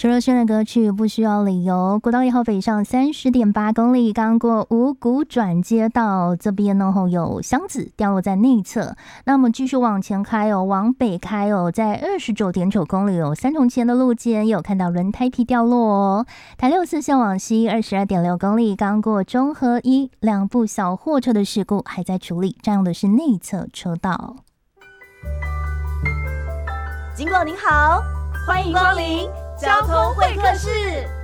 徐若瑄的歌曲不需要理由。国道1号北上30.8公里，刚过五股转接道这边呢，有箱子掉落在内侧。那么继续往前开往北开在29.9公里三重前的路肩也有看到轮胎皮掉落台64线往西22.6公里，刚过中和1，两部小货车的事故还在处理，占用的是内侧车道。 警广您好，欢迎光临交通会客室。